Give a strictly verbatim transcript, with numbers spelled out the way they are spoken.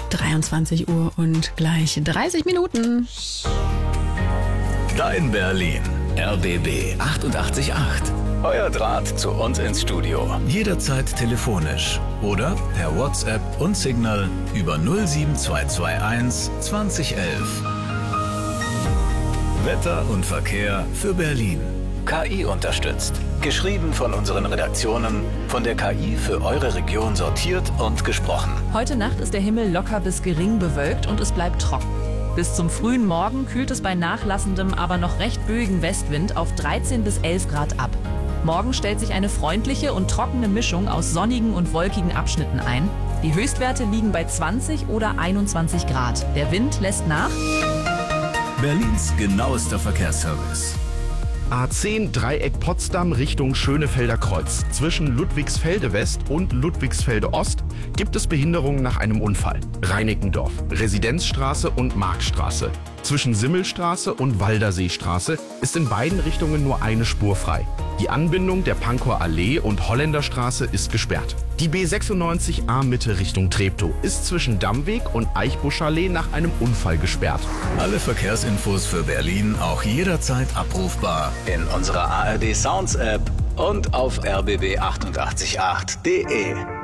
dreiundzwanzig Uhr und gleich dreißig Minuten. Dein Berlin. R B B achtundachtzig Komma acht. Euer Draht zu uns ins Studio. Jederzeit telefonisch oder per WhatsApp und Signal über null sieben zwei zwei eins zwanzig elf. Wetter und Verkehr für Berlin. K I unterstützt. Geschrieben von unseren Redaktionen, von der K I für eure Region sortiert und gesprochen. Heute Nacht ist der Himmel locker bis gering bewölkt und es bleibt trocken. Bis zum frühen Morgen kühlt es bei nachlassendem, aber noch recht böigen Westwind auf dreizehn bis elf Grad ab. Morgen stellt sich eine freundliche und trockene Mischung aus sonnigen und wolkigen Abschnitten ein. Die Höchstwerte liegen bei zwanzig oder einundzwanzig Grad. Der Wind lässt nach. Berlins genauester Verkehrsservice. A zehn Dreieck Potsdam Richtung Schönefelder Kreuz. Zwischen Ludwigsfelde West und Ludwigsfelde Ost gibt es Behinderungen nach einem Unfall. Reinickendorf, Residenzstraße und Marktstraße. Zwischen Simmelstraße und Walderseestraße ist in beiden Richtungen nur eine Spur frei. Die Anbindung der Pankower Allee und Holländerstraße ist gesperrt. Die B sechsundneunzig A Mitte Richtung Treptow ist zwischen Dammweg und Eichbuschallee nach einem Unfall gesperrt. Alle Verkehrsinfos für Berlin auch jederzeit abrufbar in unserer A R D Sounds App und auf r b b achtundachtzig Komma acht punkt de.